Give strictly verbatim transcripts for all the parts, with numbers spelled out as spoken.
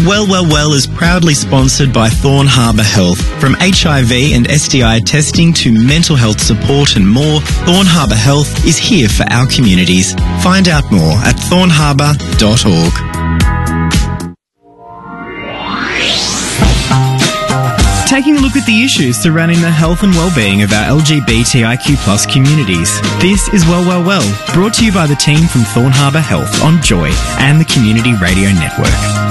Well, Well, Well is proudly sponsored by Thorn Harbour Health. From H I V and S T I testing to mental health support and more, Thorn Harbour Health is here for our communities. Find out more at thorn harbour dot org. Taking a look at the issues surrounding the health and well-being of our L G B T I Q plus communities. This is Well, Well, Well, brought to you by the team from Thorn Harbour Health on Joy and the Community Radio Network.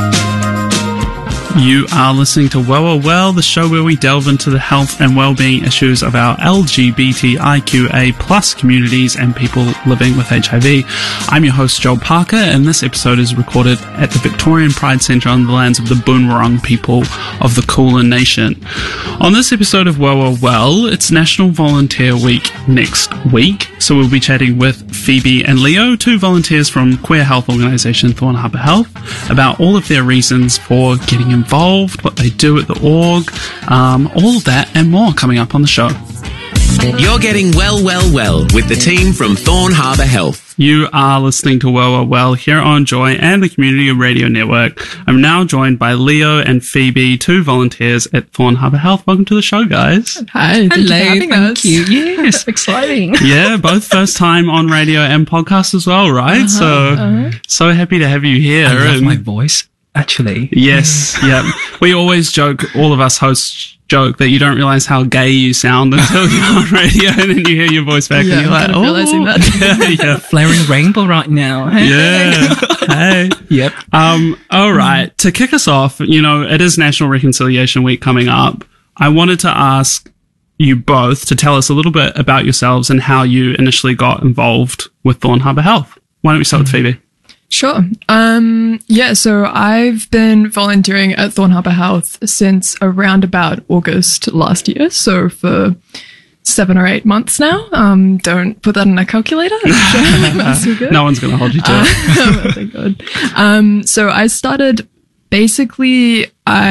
You are listening to Well, Well, Well, the show where we delve into the health and well-being issues of our L G B T I Q A plus communities and people living with H I V. I'm your host, Joel Parker, and this episode is recorded at the Victorian Pride Centre on the lands of the Boon Wurrung people of the Kulin Nation. On this episode of Well, Well, Well, it's National Volunteer Week next week, so we'll be chatting with Phoebe and Leo, two volunteers from queer health organisation Thorn Harbour Health, about all of their reasons for getting involved involved, what they do at the org, um, all of that and more coming up on the show. You're getting Well, Well, Well with the team from Thorn Harbour Health. You are listening to Well, Well, Well here on Joy and the Community Radio Network. I'm now joined by Leo and Phoebe, two volunteers at Thorn Harbour Health. Welcome to the show, guys. Hi, thank Hello, you for having thank us. you. Yes, exciting. Yeah, both first time on radio and podcast as well, right? Uh-huh, so, uh-huh. so happy to have you here. I love and my voice, actually. Yes, yeah. We always joke, all of us hosts joke that you don't realise how gay you sound until you're on radio and then you hear your voice back Yeah, and you're I'm like, kind of oh. realising that. yeah. Flaring rainbow right now. Yeah. Hey. Yep. Um, all right. To kick us off, you know, it is National Reconciliation Week coming up. I wanted to ask you both to tell us a little bit about yourselves and how you initially got involved with Thorn Harbour Health. Why don't we start with Phoebe? Sure. Um, yeah, so I've been volunteering at Thorn Harbour Health since around about August last year. So for seven or eight months now. Um, don't put that in a calculator. That's so good. No one's going to hold you to uh, it. Thank God. Um, so I started basically,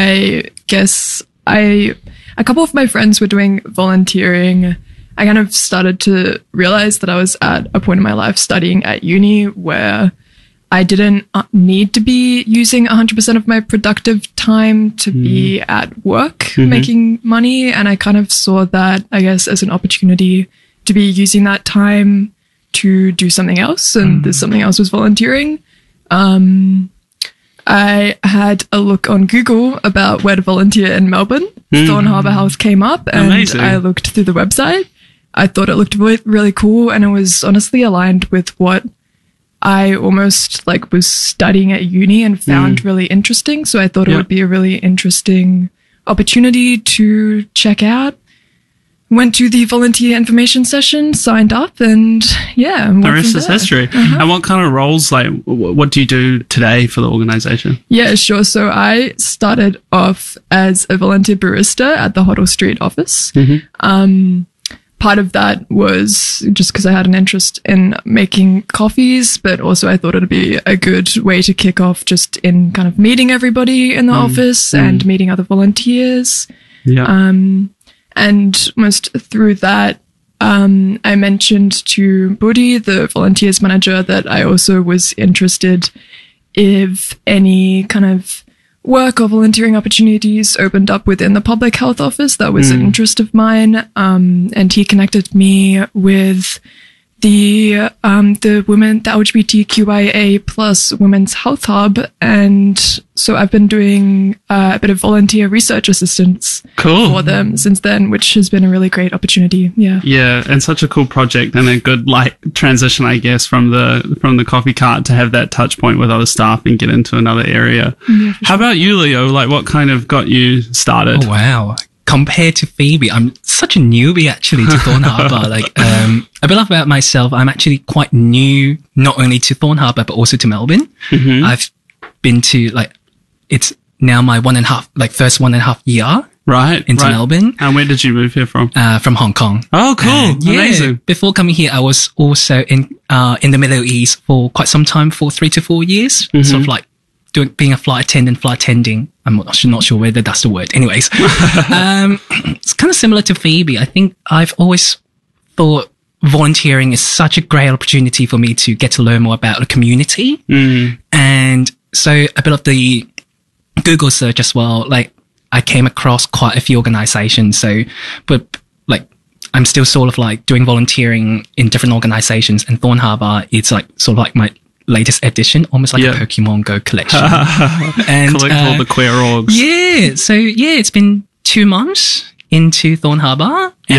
I guess I, a couple of my friends were doing volunteering. I kind of started to realize that I was at a point in my life studying at uni where I didn't need to be using one hundred percent of my productive time to mm. be at work mm-hmm. making money. And I kind of saw that, I guess, as an opportunity to be using that time to do something else. And mm. this something else was volunteering. Um, I had a look on Google about where to volunteer in Melbourne. Mm. Thorn Harbour Health came up and Amazing. I looked through the website. I thought it looked really, really cool, and it was honestly aligned with what I almost like was studying at uni and found mm. really interesting. So I thought yep. it would be a really interesting opportunity to check out. Went to the volunteer information session, signed up, and yeah. The rest is history. Uh-huh. And what kind of roles, like, what do you do today for the organisation? Yeah, sure. So I started off as a volunteer barista at the Hoddle Street office. Mm-hmm. Um, Part of that was just because I had an interest in making coffees, but also I thought it'd be a good way to kick off just in kind of meeting everybody in the mm. office mm. and meeting other volunteers. Yeah. Um, and almost through that, um, I mentioned to Buddy, the volunteers manager, that I also was interested if any kind of work or volunteering opportunities opened up within the public health office. That was mm. an interest of mine. Um, and he connected me with the, um, the women, the L G B T Q I A plus Women's Health Hub. And so I've been doing uh, a bit of volunteer research assistance cool. for them since then, which has been a really great opportunity. Yeah. Yeah. And such a cool project and a good like transition, I guess, from the, from the coffee cart to have that touch point with other staff and get into another area. Yeah, How sure. about you, Leo? Like what kind of got you started? Oh, wow. Compared to Phoebe, I'm such a newbie actually to Thorn Harbour. Like, um, a bit about myself, I'm actually quite new, not only to Thorn Harbour, but also to Melbourne. Mm-hmm. I've been to like, it's now my one and a half, like first one and a half year. Right. Into right. Melbourne. And where did you move here from? Uh, from Hong Kong. Oh, cool. Uh, yeah, Amazing. Before coming here, I was also in, uh, in the Middle East for quite some time, for three to four years. Mm-hmm. Sort of like doing, being a flight attendant, flight attending. I'm not sure, not sure whether that's the word. Anyways, um, it's kind of similar to Phoebe. I think I've always thought volunteering is such a great opportunity for me to get to learn more about the community. Mm. And so a bit of the Google search as well, like I came across quite a few organizations. So, but like I'm still sort of like doing volunteering in different organizations, and Thorn Harbour is like sort of like my latest edition, almost like Yeah. a Pokemon Go collection. and Collect uh, all the queer orgs. yeah, so yeah, it's been two months into Thorn Harbour. Yeah.